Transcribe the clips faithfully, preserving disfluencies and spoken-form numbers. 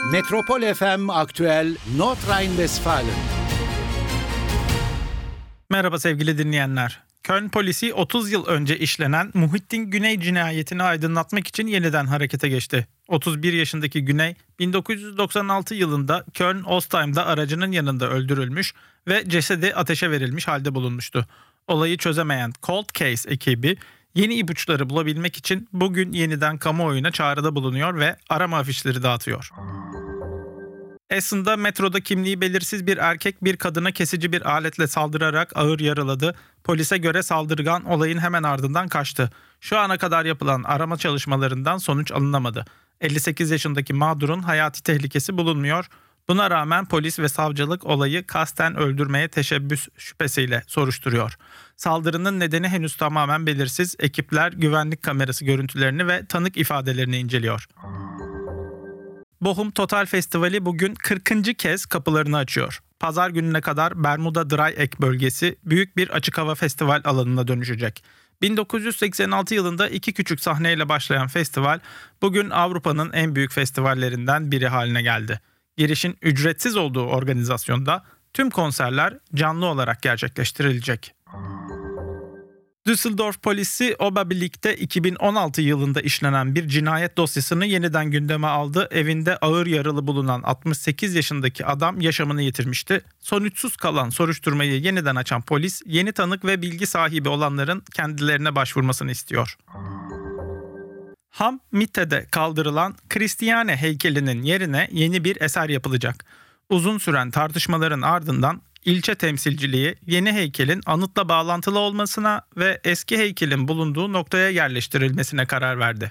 Metropol F M Aktüel Nordrhein-Westfalen. Merhaba sevgili dinleyenler. Köln polisi otuz yıl önce işlenen Muhittin Güney cinayetini aydınlatmak için yeniden harekete geçti. otuz bir yaşındaki Güney, bin dokuz yüz doksan altı yılında Köln-Ostheim'da aracının yanında öldürülmüş ve cesedi ateşe verilmiş halde bulunmuştu. Olayı çözemeyen Cold Case ekibi yeni ipuçları bulabilmek için bugün yeniden kamuoyuna çağrıda bulunuyor ve arama afişleri dağıtıyor. Essen'da metroda kimliği belirsiz bir erkek bir kadına kesici bir aletle saldırarak ağır yaraladı. Polise göre saldırgan olayın hemen ardından kaçtı. Şu ana kadar yapılan arama çalışmalarından sonuç alınamadı. elli sekiz yaşındaki mağdurun hayati tehlikesi bulunmuyor. Buna rağmen polis ve savcılık olayı kasten öldürmeye teşebbüs şüphesiyle soruşturuyor. Saldırının nedeni henüz tamamen belirsiz. Ekipler güvenlik kamerası görüntülerini ve tanık ifadelerini inceliyor. Bochum Total Festivali bugün kırkıncı kez kapılarını açıyor. Pazar gününe kadar Bermuda Dreieck bölgesi büyük bir açık hava festival alanına dönüşecek. bin dokuz yüz seksen altı yılında iki küçük sahneyle başlayan festival bugün Avrupa'nın en büyük festivallerinden biri haline geldi. Girişin ücretsiz olduğu organizasyonda tüm konserler canlı olarak gerçekleştirilecek. Düsseldorf polisi Oberbillig'de iki bin on altı yılında işlenen bir cinayet dosyasını yeniden gündeme aldı. Evinde ağır yaralı bulunan altmış sekiz yaşındaki adam yaşamını yitirmişti. Sonuçsuz kalan soruşturmayı yeniden açan polis, yeni tanık ve bilgi sahibi olanların kendilerine başvurmasını istiyor. Ham Mitte'de kaldırılan Christiane heykelinin yerine yeni bir eser yapılacak. Uzun süren tartışmaların ardından İlçe temsilciliği yeni heykelin anıtla bağlantılı olmasına ve eski heykelin bulunduğu noktaya yerleştirilmesine karar verdi.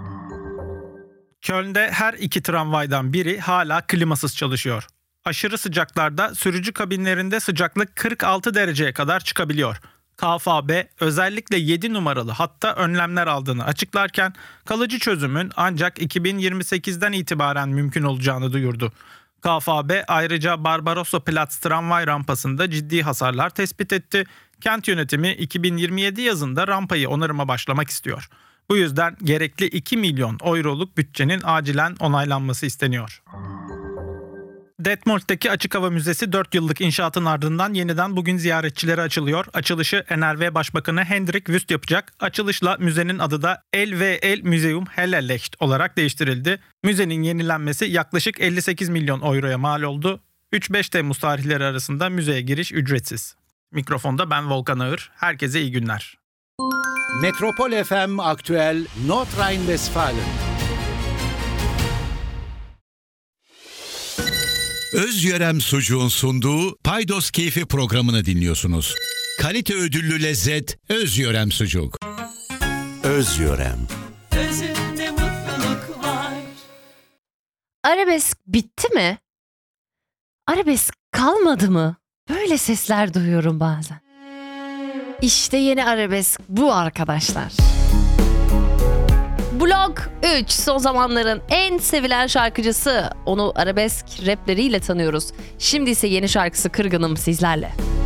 Köln'de her iki tramvaydan biri hala klimasız çalışıyor. Aşırı sıcaklarda sürücü kabinlerinde sıcaklık kırk altı dereceye kadar çıkabiliyor. K V B özellikle yedi numaralı hatta önlemler aldığını açıklarken kalıcı çözümün ancak iki bin yirmi sekizden itibaren mümkün olacağını duyurdu. K V B ayrıca Barbarossa Platz tramvay rampasında ciddi hasarlar tespit etti. Kent yönetimi iki bin yirmi yedi yazında rampayı onarıma başlamak istiyor. Bu yüzden gerekli iki milyon euroluk bütçenin acilen onaylanması isteniyor. Detmold'daki Açık Hava Müzesi dört yıllık inşaatın ardından yeniden bugün ziyaretçilere açılıyor. Açılışı N R V Başbakanı Hendrik Wüst yapacak. Açılışla müzenin adı da L V L Museum Hellerlecht olarak değiştirildi. Müzenin yenilenmesi yaklaşık elli sekiz milyon euroya mal oldu. üç beş Temmuz tarihleri arasında müzeye giriş ücretsiz. Mikrofonda ben Volkan Ağır. Herkese iyi günler. Metropol F M Aktüel Nordrhein-Westfalen. Özyörem Sucuğun sunduğu Paydos Keyfi programını dinliyorsunuz. Kalite ödüllü lezzet Özyörem Sucuk. Özyörem. Özünde mutluluk var. Arabesk bitti mi? Arabesk kalmadı mı? Böyle sesler duyuyorum bazen. İşte yeni arabesk bu arkadaşlar. Blok üç son zamanların en sevilen şarkıcısı. Onu arabesk rapleriyle tanıyoruz. Şimdi ise yeni şarkısı Kırgınım sizlerle.